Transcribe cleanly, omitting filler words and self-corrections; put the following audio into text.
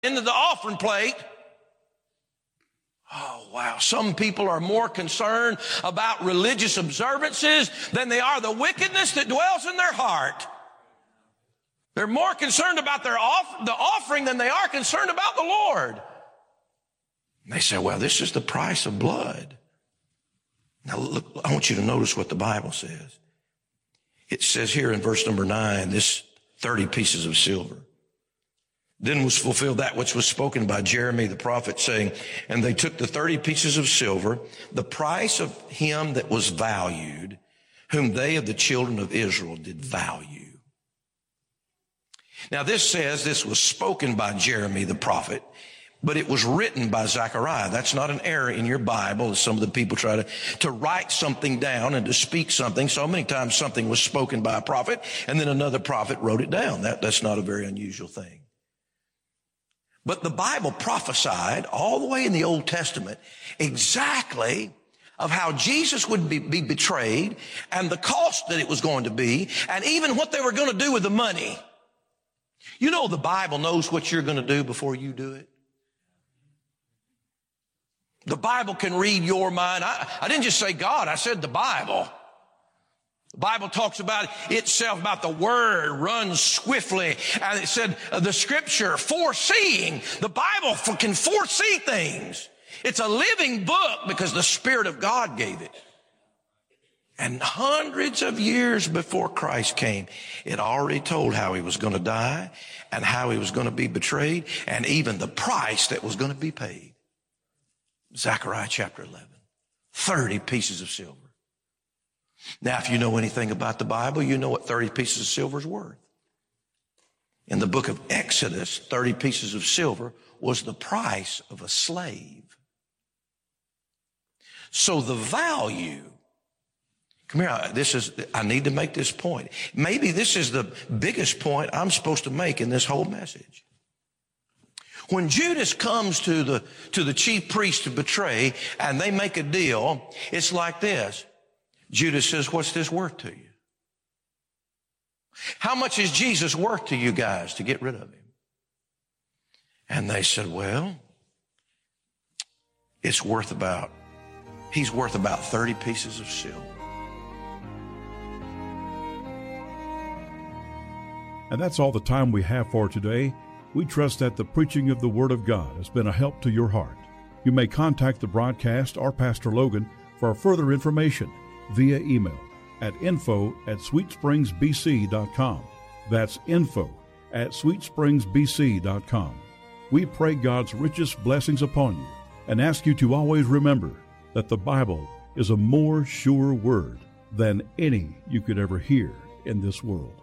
into the offering plate. Oh, wow. Some people are more concerned about religious observances than they are the wickedness that dwells in their heart. They're more concerned about the offering than they are concerned about the Lord. And they say, well, this is the price of blood. Now, look, I want you to notice what the Bible says. It says here in verse number 9, this 30 pieces of silver. Then was fulfilled that which was spoken by Jeremy the prophet, saying, and they took the 30 pieces of silver, the price of him that was valued, whom they of the children of Israel did value. Now this says this was spoken by Jeremy the prophet, but it was written by Zechariah. That's not an error in your Bible, as some of the people try to write something down and to speak something. So many times something was spoken by a prophet, and then another prophet wrote it down. That's not a very unusual thing. But the Bible prophesied all the way in the Old Testament exactly of how Jesus would be betrayed and the cost that it was going to be, and even what they were going to do with the money. You know, the Bible knows what you're going to do before you do it. The Bible can read your mind. I didn't just say God, I said the Bible. The Bible talks about itself, about the word runs swiftly. And it said the scripture, foreseeing. The Bible can foresee things. It's a living book because the Spirit of God gave it. And hundreds of years before Christ came, it already told how he was going to die and how he was going to be betrayed and even the price that was going to be paid. Zechariah chapter 11, 30 pieces of silver. Now, if you know anything about the Bible, you know what 30 pieces of silver is worth. In the book of Exodus, 30 pieces of silver was the price of a slave. So the value, come here, I need to make this point. Maybe this is the biggest point I'm supposed to make in this whole message. When Judas comes to the chief priest to betray and they make a deal, it's like this. Judas says, what's this worth to you? How much is Jesus worth to you guys to get rid of him? And they said, well, he's worth about 30 pieces of silver. And that's all the time we have for today. We trust that the preaching of the Word of God has been a help to your heart. You may contact the broadcast or Pastor Logan for further information via email at info@sweetspringsbc.com. That's info@sweetspringsbc.com. We pray God's richest blessings upon you and ask you to always remember that the Bible is a more sure word than any you could ever hear in this world.